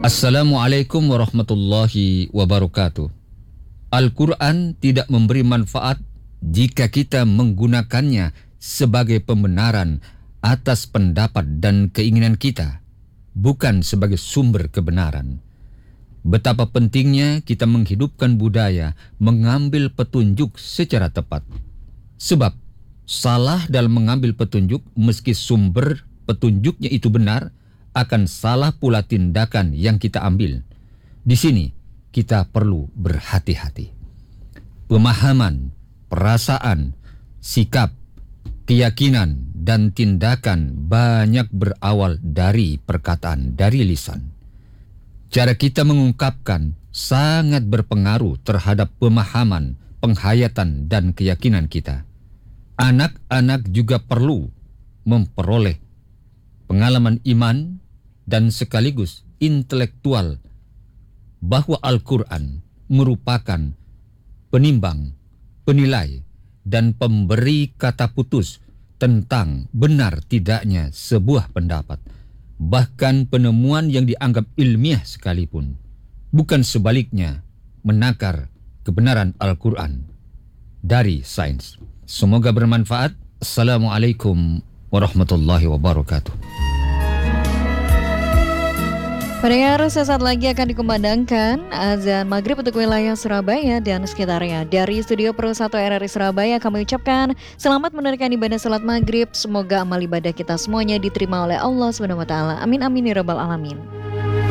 Assalamualaikum warahmatullahi wabarakatuh. Al-Quran tidak memberi manfaat jika kita menggunakannya sebagai pembenaran atas pendapat dan keinginan kita, bukan sebagai sumber kebenaran. Betapa pentingnya kita menghidupkan budaya mengambil petunjuk secara tepat. Sebab salah dalam mengambil petunjuk meski sumber petunjuknya itu benar, akan salah pula tindakan yang kita ambil. Di sini kita perlu berhati-hati. Pemahaman, perasaan, sikap, keyakinan, dan tindakan banyak berawal dari perkataan, dari lisan. Cara kita mengungkapkan sangat berpengaruh terhadap pemahaman, penghayatan, dan keyakinan kita. Anak-anak juga perlu memperoleh pengalaman iman dan sekaligus intelektual bahwa Al-Quran merupakan penimbang, penilai, dan pemberi kata putus tentang benar tidaknya sebuah pendapat, bahkan penemuan yang dianggap ilmiah sekalipun, bukan sebaliknya menakar kebenaran Al-Quran dari sains. Semoga bermanfaat. Assalamualaikum warahmatullahi wabarakatuh. Pendengar, sesaat lagi akan dikumandangkan azan maghrib untuk wilayah Surabaya dan sekitarnya. Dari studio Pro 1 RRI Surabaya kami ucapkan selamat menunaikan ibadah salat maghrib. Semoga amal ibadah kita semuanya diterima oleh Allah SWT. Amin amin ya rabbal alamin.